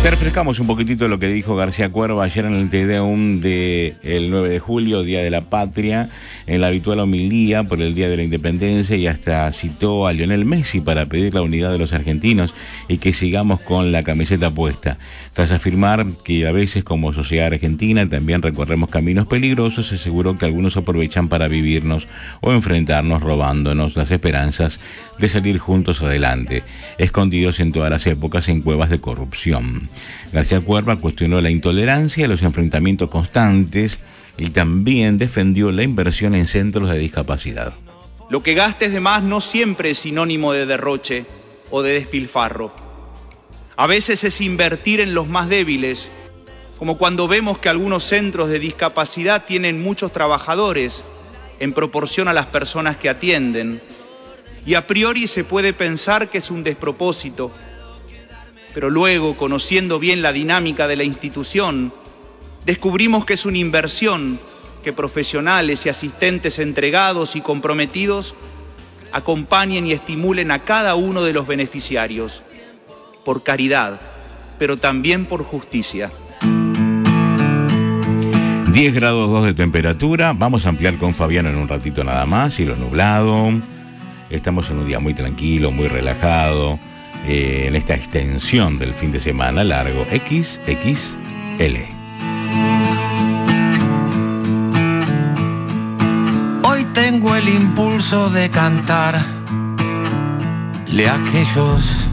Te refrescamos un poquitito lo que dijo García Cuerva ayer en el Te Deum del 9 de julio, Día de la Patria, en la habitual homilía por el Día de la Independencia, y hasta citó a Lionel Messi para pedir la unidad de los argentinos y que sigamos con la camiseta puesta. Tras afirmar que a veces como sociedad argentina también recorremos caminos peligrosos, aseguró que algunos aprovechan para vivirnos o enfrentarnos robándonos las esperanzas de salir juntos adelante, escondidos en todas las épocas en cuevas de corrupción. García Cuerva cuestionó la intolerancia y los enfrentamientos constantes y también defendió la inversión en centros de discapacidad. Lo que gastes de más no siempre es sinónimo de derroche o de despilfarro. A veces es invertir en los más débiles, como cuando vemos que algunos centros de discapacidad tienen muchos trabajadores en proporción a las personas que atienden. Y a priori se puede pensar que es un despropósito, pero luego, conociendo bien la dinámica de la institución, descubrimos que es una inversión que profesionales y asistentes entregados y comprometidos acompañen y estimulen a cada uno de los beneficiarios, por caridad, pero también por justicia. 10 grados 2 de temperatura, vamos a ampliar con Fabián en un ratito nada más, cielo nublado. Estamos en un día muy tranquilo, muy relajado, en esta extensión del fin de semana largo XXL. Hoy tengo el impulso de cantarle a aquellos